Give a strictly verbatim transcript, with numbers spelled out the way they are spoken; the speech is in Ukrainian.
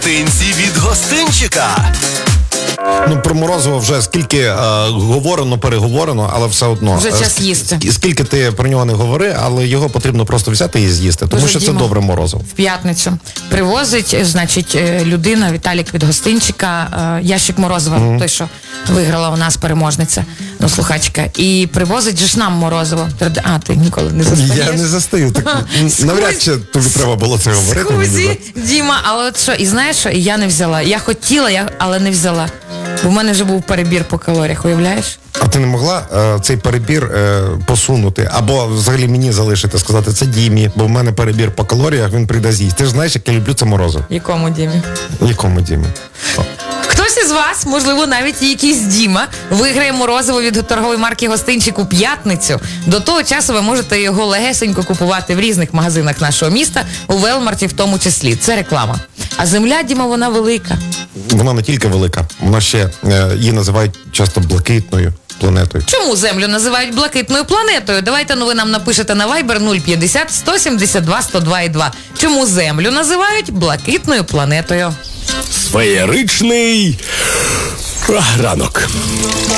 Гостинці від гостинчика. Ну, про морозиво вже скільки е, говорено, переговорено, але все одно. Вже час їсти. І скільки ти про нього не говори, але його потрібно просто взяти і з'їсти, тому Дуже, що це Діма, добре морозиво. В п'ятницю привозить, значить, людина, Віталік від гостинчика, е, ящик морозива, mm-hmm. той, що виграла у нас переможниця, ну, слухачка, і привозить же ж нам морозиво. А, ти ніколи не застаєш? Я не застаю. Так, навряд чи тобі треба було це говорити. Скузі, Діма, але от що, і знаєш що, і я не взяла. Я хотіла, я, але не взяла. Бо в мене вже був перебір по калоріях, уявляєш? А ти не могла е, цей перебір е, посунути? Або взагалі мені залишити, сказати, це Дімі, бо в мене перебір по калоріях, він прийде з'їсть. Ти ж знаєш, як я люблю це морозиво. Якому Дімі? Якому Дімі? Хтось із вас, можливо, навіть і якийсь Діма, виграє морозиво від торгової марки «Гостинчик» у п'ятницю. До того часу ви можете його легесенько купувати в різних магазинах нашого міста, у Велмарті в тому числі. Це реклама. А земля, Діма, вона велика. Вона не тільки велика, вона ще, е, її називають часто блакитною планетою. Чому Землю називають блакитною планетою? Давайте, ну, ви нам напишете на Viber нуль п'ятдесят сто сімдесят два сто два і два. Чому Землю називають блакитною планетою? Феєричний ранок.